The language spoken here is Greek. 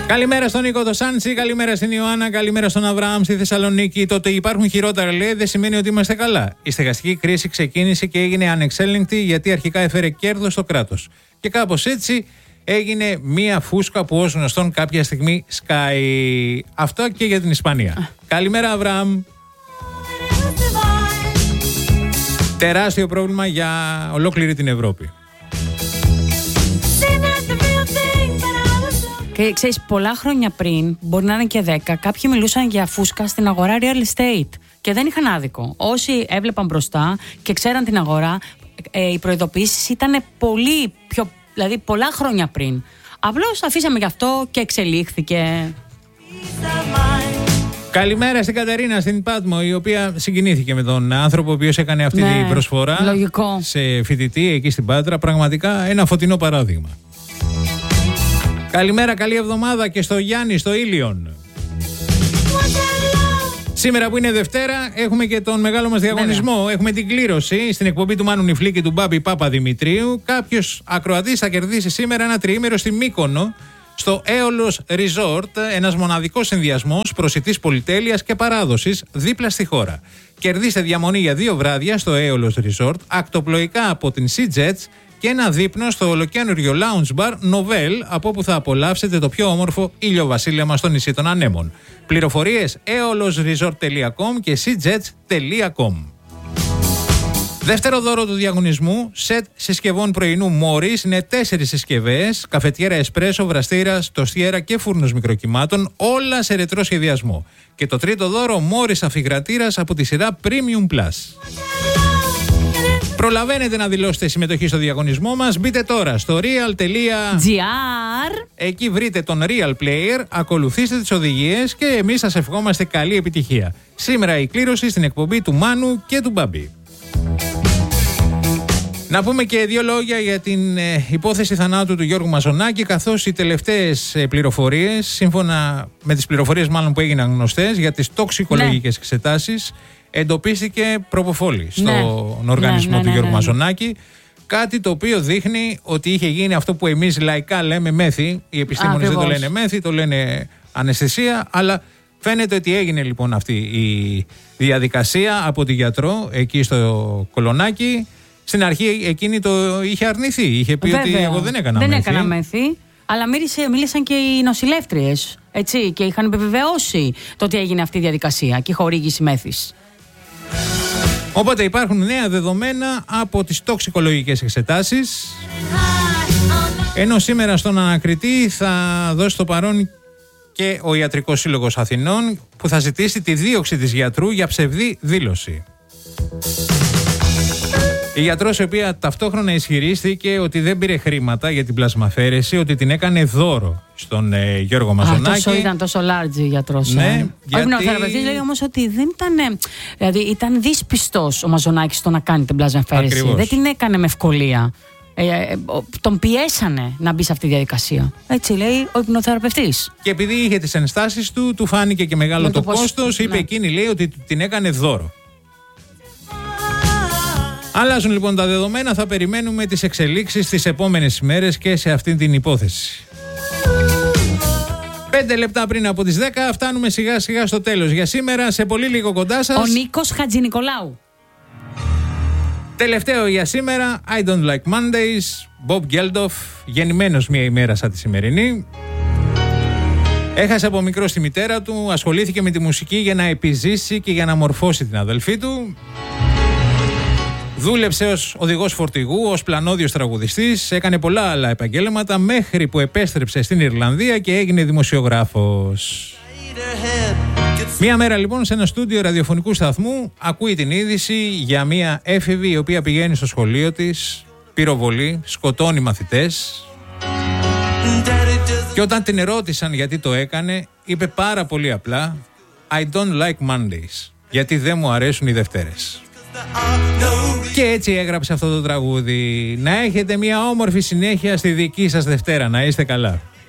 Καλημέρα στον Νίκο το Σάντσι, καλημέρα στην Ιωάννα, καλημέρα στον Αβραάμ στη Θεσσαλονίκη. Το ότι υπάρχουν χειρότερα, λέει, δεν σημαίνει ότι είμαστε καλά. Η στεγαστική κρίση ξεκίνησε και έγινε ανεξέλεγκτη γιατί αρχικά έφερε κέρδος στο κράτος. Και κάπως έτσι έγινε μία φούσκα που ως γνωστόν κάποια στιγμή σκάει. Αυτό και για την Ισπανία. Καλημέρα, Αβραάμ. Τεράστιο πρόβλημα για ολόκληρη την Ευρώπη. Και ξέρεις, πολλά χρόνια πριν, μπορεί να είναι και 10, κάποιοι μιλούσαν για φούσκα στην αγορά real estate και δεν είχαν άδικο. Όσοι έβλεπαν μπροστά και ξέραν την αγορά, οι προειδοποιήσεις ήταν πολύ πιο, δηλαδή πολλά χρόνια πριν. Απλώς αφήσαμε γι' αυτό και εξελίχθηκε. Καλημέρα στην Κατερίνα στην Πάτμο, η οποία συγκινήθηκε με τον άνθρωπο ο οποίος έκανε αυτή την προσφορά. Λογικό. Σε φοιτητή εκεί στην Πάτρα. Πραγματικά ένα φωτεινό παράδειγμα. Καλημέρα, καλή εβδομάδα και στο Γιάννη, στο Ήλιον. Σήμερα που είναι Δευτέρα έχουμε και τον μεγάλο μας διαγωνισμό. Έχουμε την κλήρωση στην εκπομπή του Μάνου Νιφλή και του Μπάμπη Παπαδημητρίου. Κάποιος ακροατής θα κερδίσει σήμερα ένα τριήμερο στη Μύκονο, στο Έολος Resort, ένας μοναδικός συνδυασμός προσιτής πολυτέλειας και παράδοσης δίπλα στη χώρα. Κερδίστε διαμονή για 2 βράδια στο Έολος Resort, ακτοπλοϊκά από την Sea Jets και ένα δείπνο στο ολοκένουργιο lounge bar Novel, από όπου θα απολαύσετε το πιο όμορφο ηλιοβασίλεμα στο νησί των Ανέμων. Πληροφορίες eolosresort.com και seajets.com. Δεύτερο δώρο του διαγωνισμού, σετ συσκευών πρωινού Morris, είναι 4 συσκευές, καφετιέρα εσπρέσο, βραστήρας, τοστιέρα και φούρνος μικροκυμάτων, όλα σε ρετρό σχεδιασμό. Και το τρίτο δώρο, Morris αφιγρατήρας από τη σειρά Premium Plus. Προλαβαίνετε να δηλώσετε συμμετοχή στο διαγωνισμό μας. Μπείτε τώρα στο real.gr. Εκεί βρείτε τον Real Player, ακολουθήστε τις οδηγίες και εμείς σας ευχόμαστε καλή επιτυχία. Σήμερα η κλήρωση στην εκπομπή του Μάνου και του Μπαμπή. Να πούμε και 2 λόγια για την υπόθεση θανάτου του Γιώργου Μαζονάκη, καθώς οι τελευταίες πληροφορίες, σύμφωνα με τις πληροφορίες μάλλον που έγιναν γνωστές για τις τοξικολογικές εξετάσεις, εντοπίστηκε προποφόλη στον οργανισμό του Γιώργου Μαζονάκη. Κάτι το οποίο δείχνει ότι είχε γίνει αυτό που εμείς λαϊκά λέμε μέθη. Οι επιστήμονες δεν το λένε μέθη, το λένε αναισθησία. Αλλά φαίνεται ότι έγινε λοιπόν αυτή η διαδικασία από τη γιατρό εκεί στο Κολονάκι. Στην αρχή εκείνη το είχε αρνηθεί. Είχε πει ότι εγώ δεν έκανα μέθη. Δεν έκανα μέθη. Αλλά μίλησαν και οι νοσηλεύτριες, έτσι, και είχαν επιβεβαιώσει το ότι έγινε αυτή η διαδικασία και η χορήγηση μέθης. Οπότε υπάρχουν νέα δεδομένα από τις τοξικολογικές εξετάσεις. Ενώ σήμερα στον ανακριτή θα δώσει το παρόν και ο Ιατρικός Σύλλογος Αθηνών, που θα ζητήσει τη δίωξη της γιατρού για ψευδή δήλωση. Η γιατρός, η οποία ταυτόχρονα ισχυρίστηκε ότι δεν πήρε χρήματα για την πλασμαφέρεση, ότι την έκανε δώρο στον Γιώργο Μαζονάκη. Ήταν τόσο large η γιατρός. Ναι, ο υπνοθεραπευτής λέει όμως ότι δεν ήταν. Δηλαδή ήταν δύσπιστος ο Μαζονάκης στο να κάνει την πλασμαφέρεση. Ακριβώς. Δεν την έκανε με ευκολία. Τον πιέσανε να μπει σε αυτή τη διαδικασία. Έτσι λέει ο υπνοθεραπευτής. Και επειδή είχε τις ενστάσεις του, του φάνηκε και μεγάλο το κόστος. Είπε εκείνη, λέει, ότι την έκανε δώρο. Αλλάζουν λοιπόν τα δεδομένα, θα περιμένουμε τις εξελίξεις τις επόμενες ημέρες και σε αυτήν την υπόθεση. 5 λεπτά πριν από τις 10 φτάνουμε σιγά σιγά στο τέλος. Για σήμερα, σε πολύ λίγο κοντά σας, ο Νίκος Χατζηνικολάου. Τελευταίο για σήμερα, I Don't Like Mondays, Bob Geldof, γεννημένος μια ημέρα σαν τη σημερινή. Έχασε από μικρό τη μητέρα του, ασχολήθηκε με τη μουσική για να επιζήσει και για να μορφώσει την αδελφή του. Δούλεψε ως οδηγός φορτηγού, ως πλανόδιος τραγουδιστής, έκανε πολλά άλλα επαγγέλματα μέχρι που επέστρεψε στην Ιρλανδία και έγινε δημοσιογράφος. Μία μέρα λοιπόν σε ένα στούντιο ραδιοφωνικού σταθμού ακούει την είδηση για μία έφηβη η οποία πηγαίνει στο σχολείο της, πυροβολεί, σκοτώνει μαθητές. Και όταν την ερώτησαν γιατί το έκανε, είπε πάρα πολύ απλά I don't like Mondays, γιατί δεν μου αρέσουν οι Δευτέρες. Και έτσι έγραψε αυτό το τραγούδι. Να έχετε μια όμορφη συνέχεια στη δική σας Δευτέρα. Να είστε καλά.